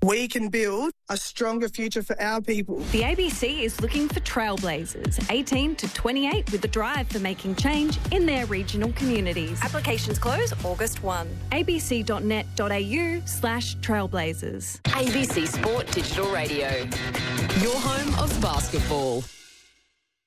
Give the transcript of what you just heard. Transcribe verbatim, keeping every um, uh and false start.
We can build a stronger future for our people. The A B C is looking for trailblazers, eighteen to twenty-eight, with a drive for making change in their regional communities. Applications close August first. abc.net.au slash trailblazers. A B C Sport Digital Radio, your home of basketball.